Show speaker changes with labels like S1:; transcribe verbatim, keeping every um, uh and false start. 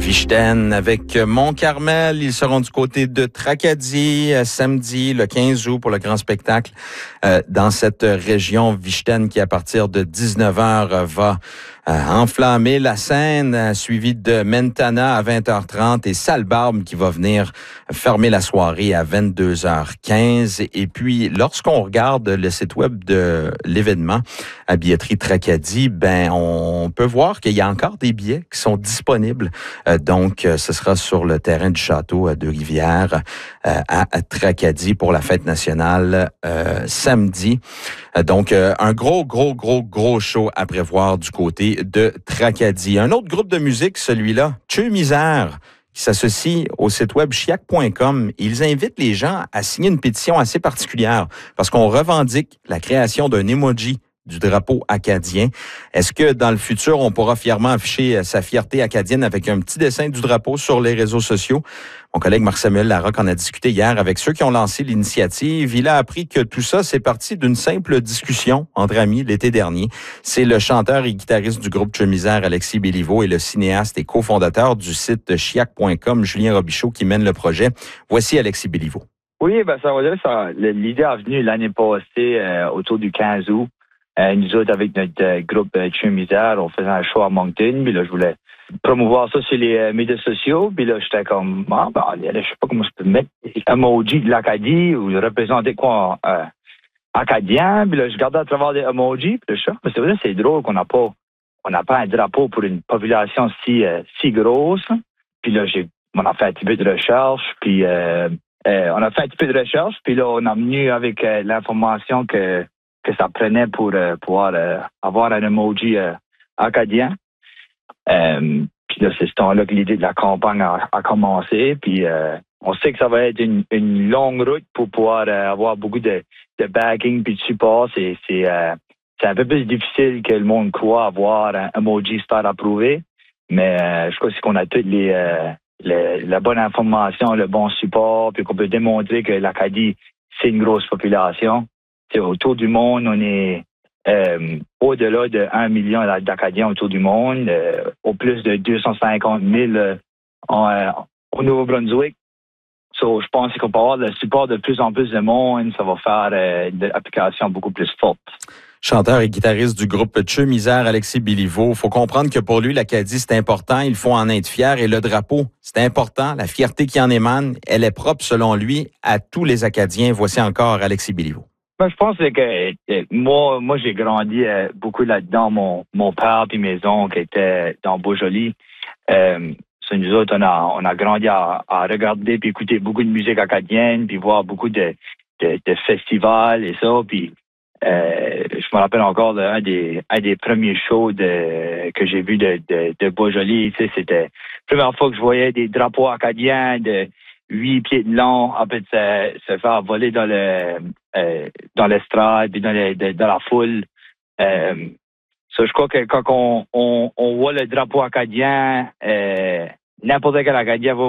S1: Vichten avec Mont-Carmel. Ils seront du côté de Tracadie euh, samedi, le quinze août, pour le grand spectacle euh, dans cette région. Vichten qui, à partir de dix-neuf heures, va euh, enflammer la scène, euh, suivi de Mentana à vingt heures trente et Salbarbe qui va venir fermer la soirée à vingt-deux heures quinze. Et puis, lorsqu'on regarde le site web de l'événement à Billetterie Tracadie, ben on peut voir qu'il y a encore des billets qui sont disponibles. Euh, donc, euh, ce sera sur le terrain du château euh, de Rivière euh, à, à Tracadie pour la fête nationale euh, samedi. Euh, donc, euh, un gros, gros, gros, gros show à prévoir du côté de Tracadie. Un autre groupe de musique, celui-là, Tcheu Misère, qui s'associe au site web chiac point com. Ils invitent les gens à signer une pétition assez particulière parce qu'on revendique la création d'un emoji du drapeau acadien. Est-ce que dans le futur, on pourra fièrement afficher sa fierté acadienne avec un petit dessin du drapeau sur les réseaux sociaux? Mon collègue Marc-Samuel Larocque en a discuté hier avec ceux qui ont lancé l'initiative. Il a appris que tout ça, c'est parti d'une simple discussion entre amis l'été dernier. C'est le chanteur et guitariste du groupe Tcheu Misère, Alexis Béliveau, et le cinéaste et cofondateur du site chiac point com, Julien Robichaud, qui mène le projet. Voici Alexis Béliveau.
S2: Oui, ben ça va dire ça. L'idée est venue l'année passée, euh, autour du quinze août. Euh, nous autres, avec notre euh, groupe euh, Tcheu Misère, on faisait un show à Moncton, puis là, je voulais promouvoir ça sur les euh, médias sociaux, puis là, j'étais comme, ah, ben, je sais pas comment je peux mettre un emoji de l'Acadie, ou représenter quoi, euh, acadien, puis là, je regardais à travers des emojis, puis là, je mais c'est vrai, c'est drôle qu'on n'a pas, on n'a pas un drapeau pour une population si, euh, si grosse, puis là, j'ai, on a fait un petit peu de recherche, puis euh, euh, on a fait un petit peu de recherche, puis là, on a venu avec euh, l'information que que ça prenait pour euh, pouvoir euh, avoir un emoji euh, acadien. Euh, puis là, c'est ce temps-là que l'idée de la campagne a, a commencé. Puis euh, on sait que ça va être une, une longue route pour pouvoir euh, avoir beaucoup de, de backing puis de support. C'est, c'est, euh, c'est un peu plus difficile que le monde croit avoir un emoji star approuvé. Mais euh, je crois que c'est qu'on a toutes les, euh, les la bonne information, le bon support, puis qu'on peut démontrer que l'Acadie, c'est une grosse population. T'sais, autour du monde, on est euh, au-delà de un million d'Acadiens autour du monde, euh, au plus de deux cent cinquante mille euh, en, euh, au Nouveau-Brunswick. So, je pense qu'on peut avoir le support de plus en plus de monde. Ça va faire euh, de l'application beaucoup plus forte.
S1: Chanteur et guitariste du groupe Tcheu Misère, Alexis Béliveau. Faut comprendre que pour lui, l'Acadie, c'est important. Il faut en être fier. Et le drapeau, c'est important. La fierté qui en émane, elle est propre, selon lui, à tous les Acadiens. Voici encore Alexis Béliveau.
S2: Ben, je pense que euh, moi, moi j'ai grandi euh, beaucoup là-dedans. Mon, mon père et mes oncles étaient dans Beaujolais. Euh, sur nous autres, on a, on a grandi à, à regarder puis écouter beaucoup de musique acadienne, puis voir beaucoup de, de, de festivals et ça. Puis euh, je me rappelle encore d'un des, un des premiers shows de, que j'ai vu de, de, de Beaujolais. Tu sais, c'était la première fois que je voyais des drapeaux acadiens de huit pieds de long, en fait, se, se faire voler dans le euh, dans l'estrade, puis dans, le, de, dans la foule. Euh, so, je crois que quand on, on, on voit le drapeau acadien, euh, n'importe quel Acadien va